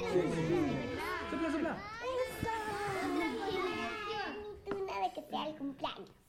Sí, sí. Sopla, sopla. Eso. Una de que sea el cumpleaños.